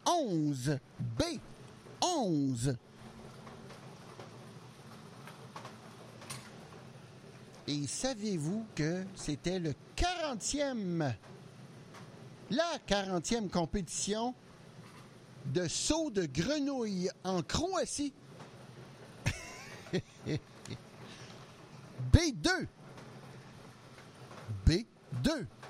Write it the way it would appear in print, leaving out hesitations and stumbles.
11. B, 11. Et saviez-vous que c'était la 40e compétition de saut de grenouille en Croatie? B2. B2.